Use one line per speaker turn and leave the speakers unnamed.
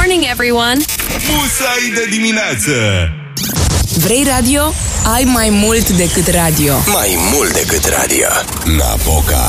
morning, everyone!
Musai de dimineață!
Vrei radio? Ai mai mult decât radio.
Mai mult decât radio.
Napoca